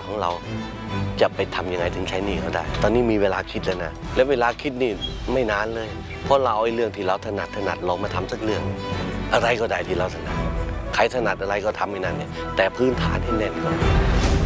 ของเราจะไปทำยังไงถึงใช้หนี้เขาได้ตอนนี้มีเวลาคิดแล้วนะและเวลาคิดนี่ไม่นานเลยเพราะเราเอาเรื่องที่เราถนัดลองมาทำสักเรื่องอะไรก็ได้ที่เราถนัดใครถนัดอะไรก็ทำในนั้นเนี่ยแต่พื้นฐานให้แน่นก่อน